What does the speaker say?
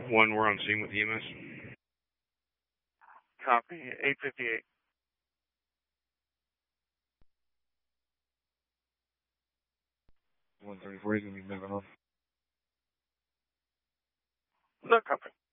One, we're on scene with EMS. Copy. 858. 134 is going to be moving on. No, copy.